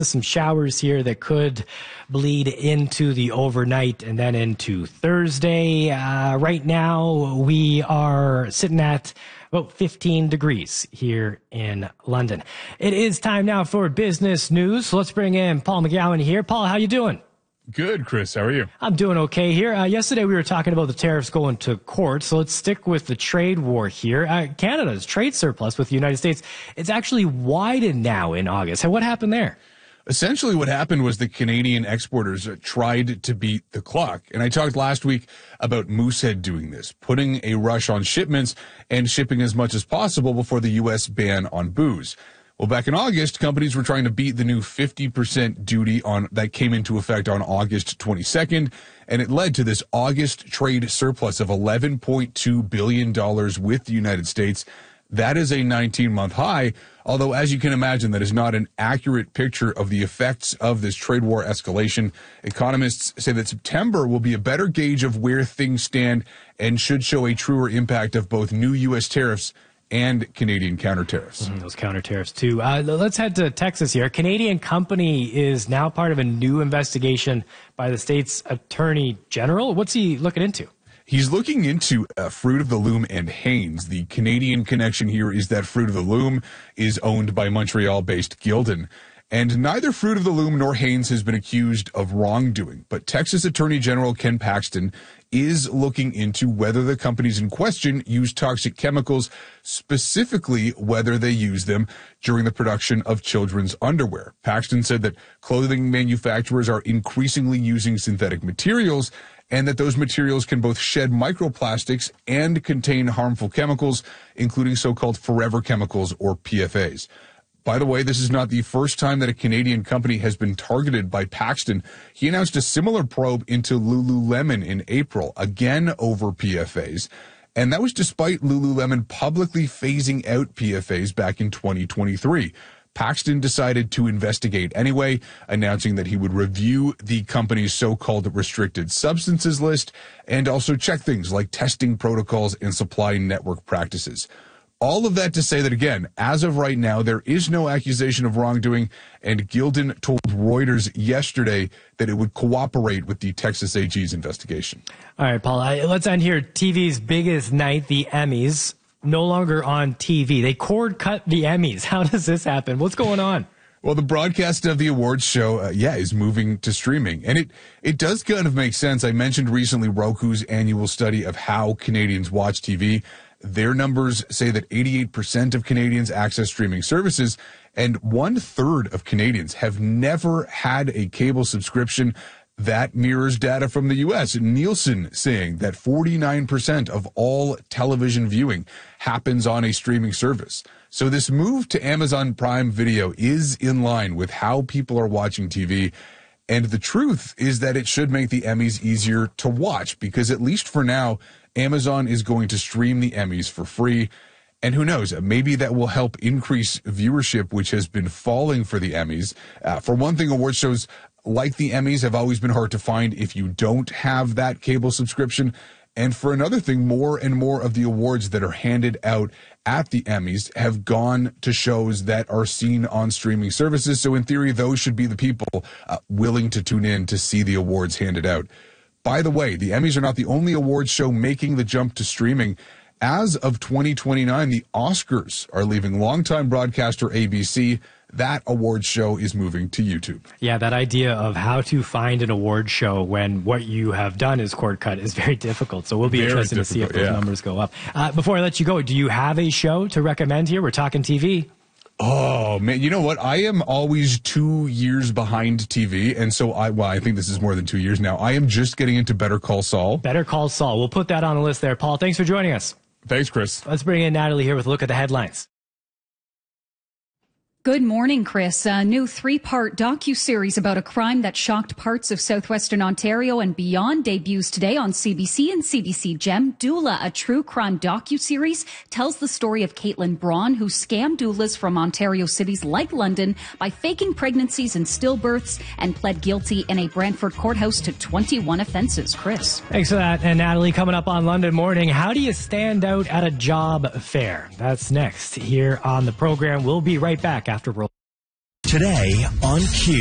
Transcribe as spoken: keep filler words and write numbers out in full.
Some showers here that could bleed into the overnight and then into Thursday. Uh, right now, we are sitting at about fifteen degrees here in London. It is time now for business news. So let's bring in Paul McGowan here. Paul, how you doing? Good, Chris. How are you? I'm doing okay here. Uh, yesterday, we were talking about the tariffs going to court, so let's stick with the trade war here. Uh, Canada's trade surplus with the United States, it's actually widened now in August. What happened there? Essentially, what happened was the Canadian exporters tried to beat the clock. And I talked last week about Moosehead doing this, putting a rush on shipments and shipping as much as possible before the U S ban on booze. Well, back in August, companies were trying to beat the new fifty percent duty on that came into effect on August twenty-second, and it led to this August trade surplus of eleven point two billion dollars with the United States. That is a nineteen-month high, although, as you can imagine, that is not an accurate picture of the effects of this trade war escalation. Economists say that September will be a better gauge of where things stand and should show a truer impact of both new U S tariffs and Canadian counter tariffs. Mm, those counter tariffs, too. Uh, let's head to Texas here. A Canadian company is now part of a new investigation by the state's attorney general. What's he looking into? He's looking into uh, Fruit of the Loom and Hanes. The Canadian connection here is that Fruit of the Loom is owned by Montreal-based Gildan. And neither Fruit of the Loom nor Hanes has been accused of wrongdoing. But Texas Attorney General Ken Paxton is looking into whether the companies in question use toxic chemicals, specifically whether they use them during the production of children's underwear. Paxton said that clothing manufacturers are increasingly using synthetic materials, and that those materials can both shed microplastics and contain harmful chemicals, including so-called forever chemicals, or P F As. By the way, this is not the first time that a Canadian company has been targeted by Paxton. He announced a similar probe into Lululemon in April, again over P F As. And that was despite Lululemon publicly phasing out P F As back in twenty twenty-three. Paxton decided to investigate anyway, announcing that he would review the company's so-called restricted substances list and also check things like testing protocols and supply network practices. All of that to say that, again, as of right now, there is no accusation of wrongdoing, and Gildan told Reuters yesterday that it would cooperate with the Texas A G's investigation. All right, Paul, uh, let's end here. T V's biggest night, the Emmys, no longer on T V. They cord cut the Emmys. How does this happen? What's going on? Well, the broadcast of the awards show, uh, yeah, is moving to streaming. And it, it does kind of make sense. I mentioned recently Roku's annual study of how Canadians watch T V. Their numbers say that eighty-eight percent of Canadians access streaming services, and one third of Canadians have never had a cable subscription. That mirrors data from the U S. Nielsen saying that forty-nine percent of all television viewing happens on a streaming service. So this move to Amazon Prime Video is in line with how people are watching T V. And the truth is that it should make the Emmys easier to watch, because at least for now, Amazon is going to stream the Emmys for free. And who knows, maybe that will help increase viewership, which has been falling for the Emmys. Uh, for one thing, award shows like the Emmys have always been hard to find if you don't have that cable subscription. And for another thing, more and more of the awards that are handed out at the Emmys have gone to shows that are seen on streaming services. So in theory, those should be the people uh, willing to tune in to see the awards handed out. By the way, the Emmys are not the only awards show making the jump to streaming. As of twenty twenty-nine, the Oscars are leaving longtime broadcaster A B C. That award show is moving to YouTube. Yeah, that idea of how to find an award show when what you have done is cord cut is very difficult. So we'll be very interested to see if those yeah. numbers go up. Uh, before I let you go, do you have a show to recommend here? We're talking T V. Oh, man, you know what? I am always two years behind T V. And so I, well, I think this is more than two years now. I am just getting into Better Call Saul. Better Call Saul. We'll put that on the list there. Paul, thanks for joining us. Thanks, Chris. Let's bring in Natalie here with a look at the headlines. Good morning, Chris. A new three-part docuseries about a crime that shocked parts of southwestern Ontario and beyond debuts today on C B C and C B C Gem. Doula, a true crime docuseries, tells the story of Caitlin Braun, who scammed doulas from Ontario cities like London by faking pregnancies and stillbirths and pled guilty in a Brantford courthouse to twenty-one offenses. Chris. Thanks for that. And Natalie, coming up on London Morning, how do you stand out at a job fair? That's next here on the program. We'll be right back after roll. Today on Q.